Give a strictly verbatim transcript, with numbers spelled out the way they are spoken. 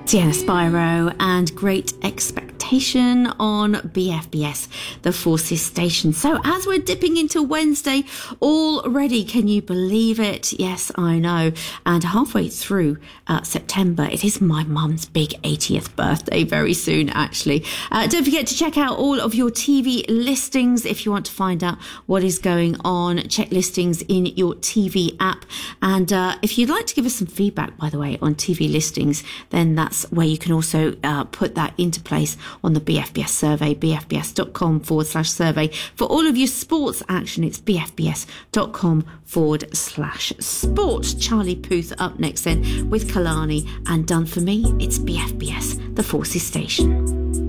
Deanna Spyro and Great Expectation on B F B S, the Forces Station. So as we're dipping into Wednesday already, can you believe it? Yes, I know. And halfway through uh, September, it is my mum's big eightieth birthday very soon, actually. Uh, don't forget to check out all of your T V listings if you want to find out what is going on. Check listings in your T V app. And uh, if you'd like to give us some feedback, by the way, on T V listings, then that's where you can also uh, put that into place on the B F B S survey, bfbs.com forward slash survey. For all of your sports action, it's bfbs.com forward slash sport. Charlie Puth up next then with Kalani, and done for me, it's B F B S, the Forces Station.